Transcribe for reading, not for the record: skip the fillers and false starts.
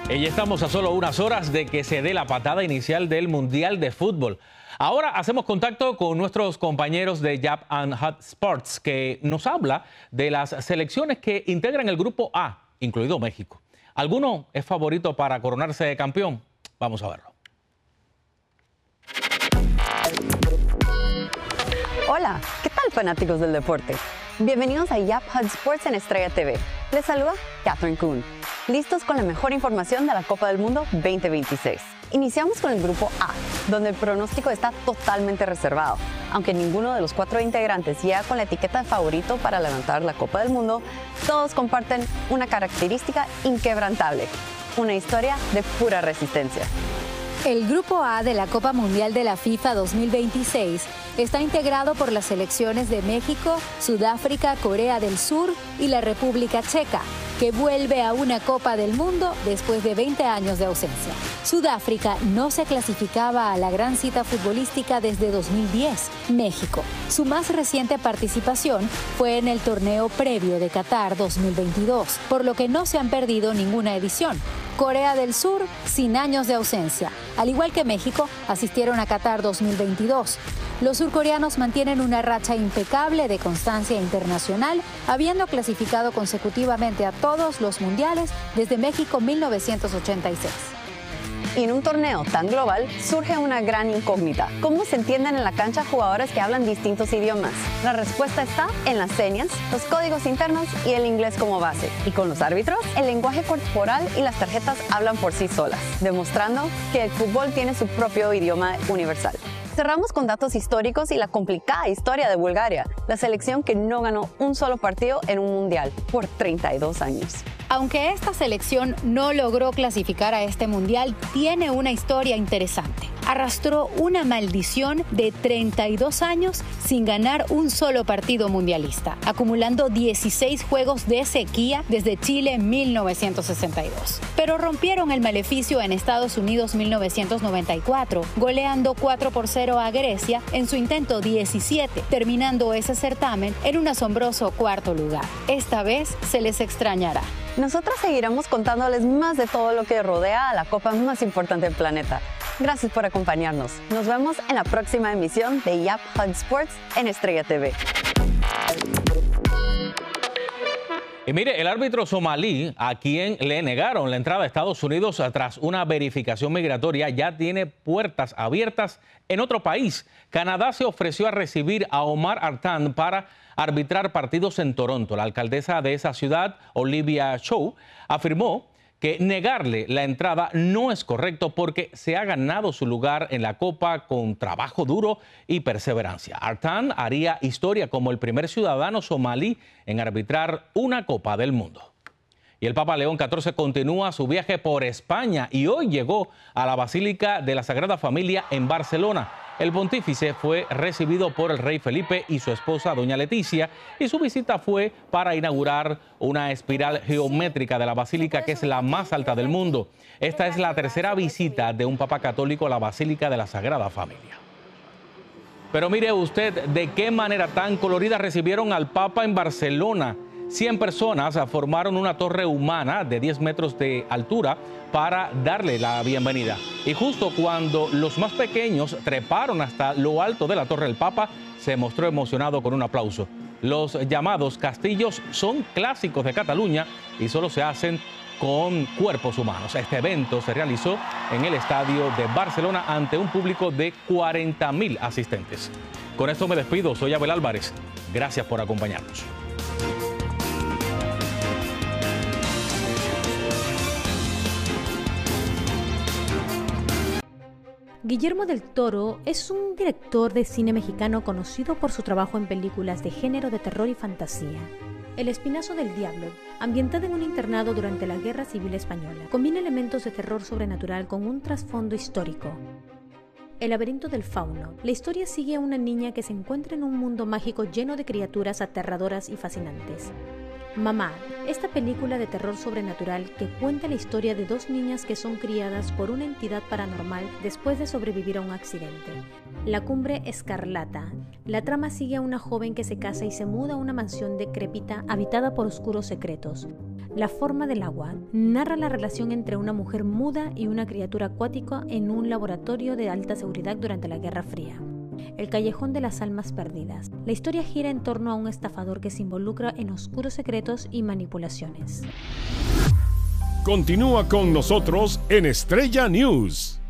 Y ya estamos a solo unas horas de que se dé la patada inicial del Mundial de Fútbol. Ahora hacemos contacto con nuestros compañeros de Yap and Hut Sports, que nos habla de las selecciones que integran el Grupo A, incluido México. ¿Alguno es favorito para coronarse campeón? Vamos a verlo. Hola, ¿qué tal, fanáticos del deporte? Bienvenidos a Yap Hut Sports en Estrella TV. Les saluda Catherine Kuhn. Listos con la mejor información de la Copa del Mundo 2026. Iniciamos con el Grupo A, donde el pronóstico está totalmente reservado. Aunque ninguno de los 4 integrantes llega con la etiqueta de favorito para levantar la Copa del Mundo, todos comparten una característica inquebrantable: una historia de pura resistencia. El Grupo A de la Copa Mundial de la FIFA 2026 está integrado por las selecciones de México, Sudáfrica, Corea del Sur y la República Checa, que vuelve a una Copa del Mundo después de 20 años de ausencia. Sudáfrica no se clasificaba a la gran cita futbolística desde 2010. México, su más reciente participación fue en el torneo previo de Qatar 2022, por lo que no se han perdido ninguna edición. Corea del Sur, sin años de ausencia. Al igual que México, asistieron a Qatar 2022. Los surcoreanos mantienen una racha impecable de constancia internacional, habiendo clasificado consecutivamente a todos los mundiales desde México 1986. Y en un torneo tan global surge una gran incógnita: ¿cómo se entienden en la cancha jugadores que hablan distintos idiomas? La respuesta está en las señas, los códigos internos y el inglés como base. Y con los árbitros, el lenguaje corporal y las tarjetas hablan por sí solas, demostrando que el fútbol tiene su propio idioma universal. Cerramos con datos históricos y la complicada historia de Bulgaria, la selección que no ganó un solo partido en un mundial por 32 años. Aunque esta selección no logró clasificar a este mundial, tiene una historia interesante. Arrastró una maldición de 32 años sin ganar un solo partido mundialista, acumulando 16 juegos de sequía desde Chile en 1962. Pero rompieron el maleficio en Estados Unidos 1994, goleando 4-0 a Grecia en su intento 17, terminando ese certamen en un asombroso cuarto lugar. Esta vez se les extrañará. Nosotros seguiremos contándoles más de todo lo que rodea a la copa más importante del planeta. Gracias por acompañarnos. Nos vemos en la próxima emisión de Yap Hut Sports en Estrella TV. Y mire, el árbitro somalí, a quien le negaron la entrada a Estados Unidos tras una verificación migratoria, ya tiene puertas abiertas en otro país. Canadá se ofreció a recibir a Omar Artan para arbitrar partidos en Toronto. La alcaldesa de esa ciudad, Olivia Chow, afirmó que negarle la entrada no es correcto porque se ha ganado su lugar en la Copa con trabajo duro y perseverancia. Artan haría historia como el primer ciudadano somalí en arbitrar una Copa del Mundo. Y el Papa León XIV continúa su viaje por España y hoy llegó a la Basílica de la Sagrada Familia en Barcelona. El pontífice fue recibido por el rey Felipe y su esposa, doña Leticia, y su visita fue para inaugurar una espiral geométrica de la basílica, que es la más alta del mundo. Esta es la tercera visita de un papa católico a la Basílica de la Sagrada Familia. Pero mire usted de qué manera tan colorida recibieron al Papa en Barcelona. 100 personas formaron una torre humana de 10 metros de altura para darle la bienvenida. Y justo cuando los más pequeños treparon hasta lo alto de la torre, el Papa se mostró emocionado con un aplauso. Los llamados castillos son clásicos de Cataluña y solo se hacen con cuerpos humanos. Este evento se realizó en el estadio de Barcelona ante un público de 40.000 asistentes. Con esto me despido, soy Abel Álvarez. Gracias por acompañarnos. Guillermo del Toro es un director de cine mexicano conocido por su trabajo en películas de género de terror y fantasía. El Espinazo del Diablo, ambientada en un internado durante la Guerra Civil Española, combina elementos de terror sobrenatural con un trasfondo histórico. El laberinto del fauno. La historia sigue a una niña que se encuentra en un mundo mágico lleno de criaturas aterradoras y fascinantes. Mamá, esta película de terror sobrenatural que cuenta la historia de 2 niñas que son criadas por una entidad paranormal después de sobrevivir a un accidente. La Cumbre Escarlata. La trama sigue a una joven que se casa y se muda a una mansión decrépita habitada por oscuros secretos. La forma del agua narra la relación entre una mujer muda y una criatura acuática en un laboratorio de alta seguridad durante la Guerra Fría. El callejón de las almas perdidas. La historia gira en torno a un estafador que se involucra en oscuros secretos y manipulaciones. Continúa con nosotros en Estrella News.